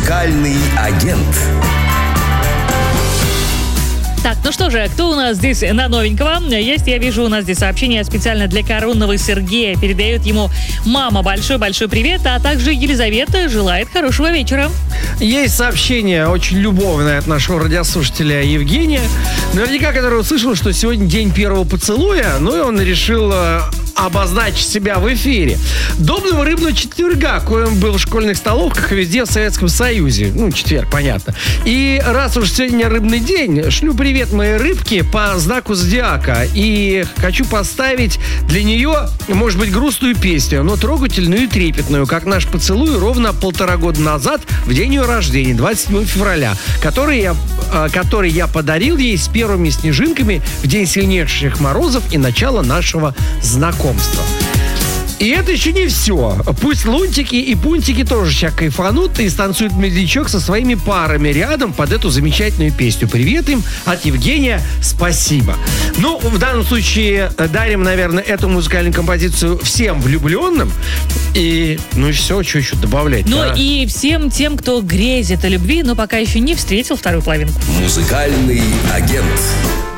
Музыкальный агент. Так, ну что же, кто у нас здесь на новенького? Есть, я вижу, у нас здесь сообщение специально для коронного Сергея. Передает ему мама большой-большой привет, а также Елизавета желает хорошего вечера. Есть сообщение очень любовное от нашего радиослушателя Евгения. Наверняка, который услышал, что сегодня день первого поцелуя, ну и он решил обозначить себя в эфире. Доброго рыбного четверга, коим был в школьных столовках везде в Советском Союзе. Ну, четверг, понятно. И раз уж сегодня рыбный день, шлю привет моей рыбке по знаку зодиака. И хочу поставить для нее, может быть, грустную песню, но трогательную и трепетную, как наш поцелуй ровно 1,5 года назад, в день ее рождения, 27 февраля, который я подарил ей с первыми снежинками в день сильнейших морозов и начала нашего знакомства. И это еще не все. Пусть лунтики и пунтики тоже сейчас кайфанут и станцуют медлячок со своими парами рядом под эту замечательную песню. Привет им от Евгения. Спасибо. Ну, в данном случае дарим, наверное, эту музыкальную композицию всем влюбленным. И, ну и все, что еще добавлять? Ну и всем тем, кто грезит о любви, но пока еще не встретил вторую половинку. Музыкальный агент.